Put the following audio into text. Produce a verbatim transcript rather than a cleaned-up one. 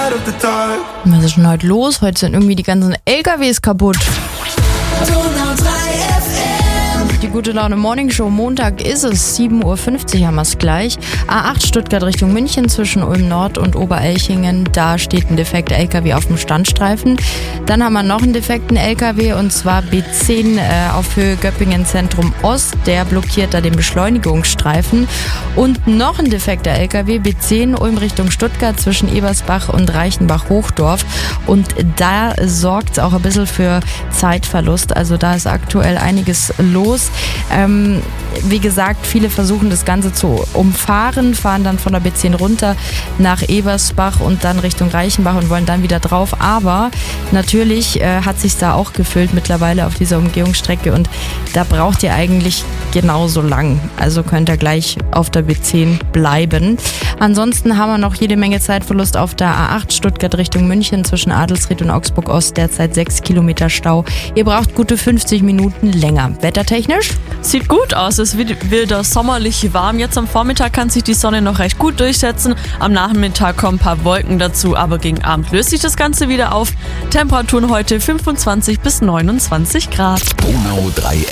Was ist denn heute los? Heute sind irgendwie die ganzen L K Ws kaputt. Die gute Laune Morning Show, Montag ist es, sieben Uhr fünfzig haben wir es gleich. A acht Stuttgart Richtung München zwischen Ulm Nord und Oberelchingen, da steht ein defekter L K W auf dem Standstreifen. Dann haben wir noch einen defekten L K W und zwar B zehn äh, auf Höhe Göppingen Zentrum Ost, der blockiert da den Beschleunigungsstreifen. Und noch ein defekter L K W, B zehn Ulm Richtung Stuttgart zwischen Ebersbach und Reichenbach-Hochdorf. Und da sorgt es auch ein bisschen für Zeitverlust, also da ist aktuell einiges los. Ähm, wie gesagt, viele versuchen das Ganze zu umfahren, fahren dann von der B zehn runter nach Ebersbach und dann Richtung Reichenbach und wollen dann wieder drauf. Aber natürlich äh, hat sich da auch gefüllt mittlerweile auf dieser Umgehungsstrecke und da braucht ihr eigentlich genauso lang. Also könnt ihr gleich auf der B zehn bleiben. Ansonsten haben wir noch jede Menge Zeitverlust auf der A acht Stuttgart Richtung München zwischen Adelsried und Augsburg Ost, derzeit sechs Kilometer Stau. Ihr braucht gute fünfzig Minuten länger. Wettertechnisch? Sieht gut aus, es wird wieder sommerlich warm. Jetzt am Vormittag kann sich die Sonne noch recht gut durchsetzen. Am Nachmittag kommen ein paar Wolken dazu, aber gegen Abend löst sich das Ganze wieder auf. Temperaturen heute fünfundzwanzig bis neunundzwanzig Grad. Donau drei